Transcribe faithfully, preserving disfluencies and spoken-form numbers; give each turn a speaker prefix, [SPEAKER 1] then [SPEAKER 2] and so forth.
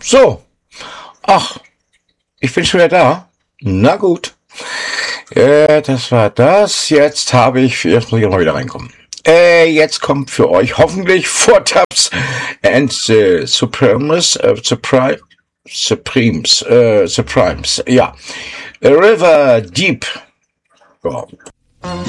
[SPEAKER 1] So, ach, ich bin schon wieder da. Na gut. Äh, das war das. Jetzt habe ich, jetzt muss ich auch mal wieder reinkommen. Äh, jetzt kommt für euch hoffentlich Four Tops and the Supremes, äh, Supri Supremes, äh, Supremes, ja. A River Deep. Ja.